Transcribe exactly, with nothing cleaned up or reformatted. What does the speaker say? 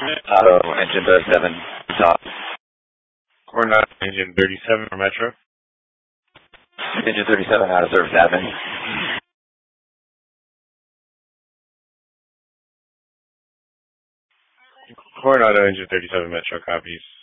Auto, engine thirty-seven, top. Coronado, engine thirty-seven for Metro. Engine thirty-seven out of service admin. Coronado, engine thirty-seven, Metro, copies.